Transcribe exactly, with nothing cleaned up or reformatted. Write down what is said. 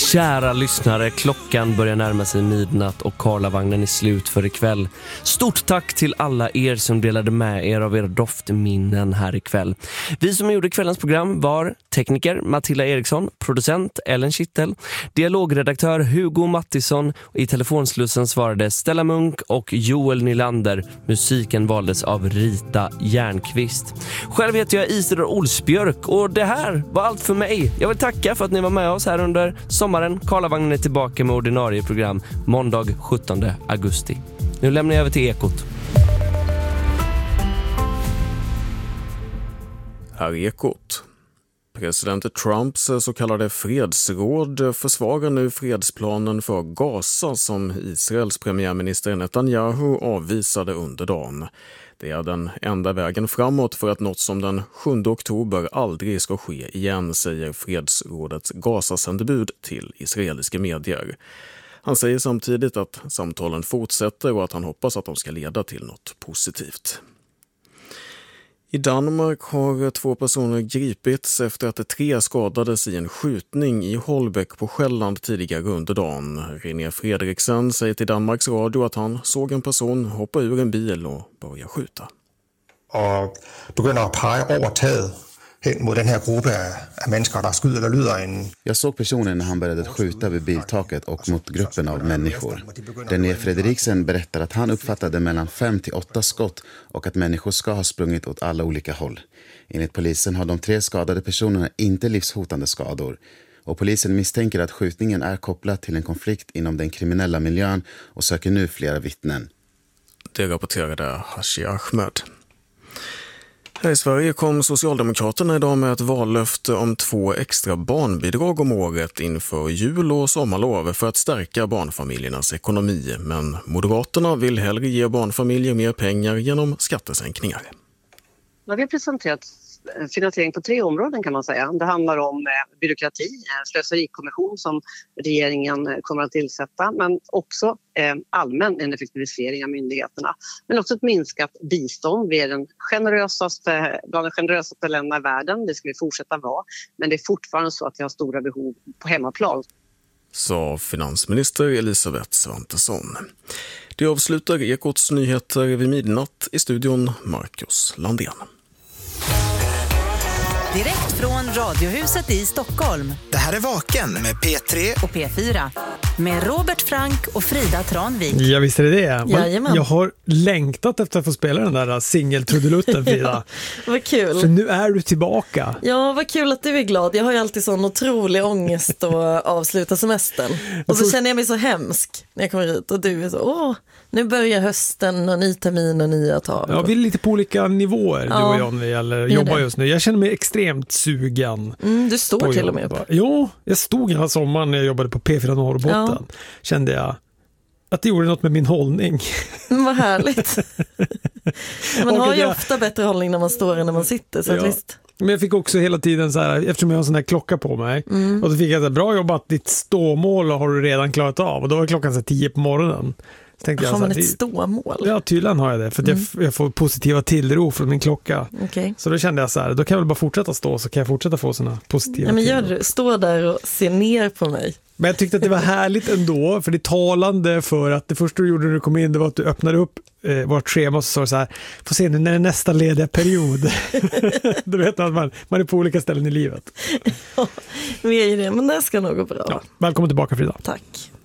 Kära lyssnare, klockan börjar närma sig midnatt och Karlavagnen är slut för ikväll. Stort tack till alla er som delade med er av era doftminnen här ikväll. Vi som gjorde kvällens program var tekniker Matilda Eriksson, producent Ellen Kittel, dialogredaktör Hugo Mattisson och i telefonslussen svarade Stella Munk och Joel Nylander. Musiken valdes av Rita Järnqvist. Själv heter jag Isidor Olsbjörk och det här var allt för mig. Jag vill tacka för att ni var med oss här under sommaren. Karlavagnen är tillbaka med ordinarie program måndag sjuttonde augusti. Nu lämnar jag över till Ekot. Här är Ekot. President Trumps så kallade fredsråd försvarar nu fredsplanen för Gaza som Israels premiärminister Netanyahu avvisade under dagen. Det är den enda vägen framåt för att något som den sjunde oktober aldrig ska ske igen, säger fredsrådets Gaza-sändebud till israeliska medier. Han säger samtidigt att samtalen fortsätter och att han hoppas att de ska leda till något positivt. I Danmark har två personer gripits efter att tre skadades i en skjutning i Holbæk på Själland tidigare under dagen. René Fredriksen säger till Danmarks Radio att han såg en person hoppa ur en bil och börja skjuta. Och börjar att peka över taget hen mot den här gruppen av människor där skyder eller lyder en... Jag såg personen när han började skjuta vid biltaket och mot gruppen av människor. René Fredriksen berättar att han uppfattade mellan fem till åtta skott och att människor ska ha sprungit åt alla olika håll. Enligt polisen har de tre skadade personerna inte livshotande skador. Och polisen misstänker att skjutningen är kopplad till en konflikt inom den kriminella miljön och söker nu flera vittnen. Det rapporterade Hashi Ahmed. Här i Sverige kom Socialdemokraterna idag med ett vallöfte om två extra barnbidrag om året inför jul- och sommarlov för att stärka barnfamiljernas ekonomi. Men Moderaterna vill hellre ge barnfamiljer mer pengar genom skattesänkningar. Vi har presenterat finansiering på tre områden kan man säga. Det handlar om byråkrati, slöserikommission som regeringen kommer att tillsätta, men också allmän en effektivisering av myndigheterna. Men också ett minskat bistånd. Vi är den generösaste, bland de generösaste länderna i världen. Det ska vi fortsätta vara. Men det är fortfarande så att vi har stora behov på hemmaplan. Sa finansminister Elisabeth Svantesson. Det avslutar Ekots nyheter vid midnatt. I studion Marcus Landén. Direkt från Radiohuset i Stockholm. Det här är Vaken med P tre och P fyra. Med Robert Frank och Frida Tranvik. Ja, visst är det det. Jajamän. Jag har längtat efter att få spela den där singeltrudelutten, Frida. Vad kul. För nu är du tillbaka. Ja, vad kul att du är glad. Jag har ju alltid sån otrolig ångest att avsluta semestern. Och så känner jag mig så hemsk när jag kommer hit. Och du är så, åh, nu börjar hösten och ny termin och nya tag. Ja, vi är lite på olika nivåer, ja, du och jag, när det gäller jobba just nu. Jag känner mig extremt sugen. Mm, du står till och med upp. Ja, jag stod hela sommaren när jag jobbade på P fyra Norrbotten. Ja. Kände jag att det gjorde något med min hållning. Mm, vad härligt. Man har ju jag... ofta bättre hållning när man står än när man sitter. Så ja. att visst. Men jag fick också hela tiden så här, eftersom jag har en sån här klocka på mig. Mm. Och då fick jag så här, bra jobbat, ditt ståmål har du redan klarat av. Och då var klockan så här, tio på morgonen. Så tänkte har jag, man så här, ett ståmål? Ja, tydligen har jag det. För att mm. jag, jag får positiva tillro från min klocka. Okay. Så då kände jag så här, då kan jag väl bara fortsätta stå, så kan jag fortsätta få såna positiva ja, men gör tillro. du, stå där och se ner på mig. Men jag tyckte att det var härligt ändå, för det är talande för att det första du gjorde när du kom in, det var att du öppnade upp eh, vårt schema och så sa så här, får se nu när det är nästa lediga period. Du vet att man, man är på olika ställen i livet. Ja, vi är ju det, men det ska nog gå bra. Ja, välkommen tillbaka, Frida. Tack.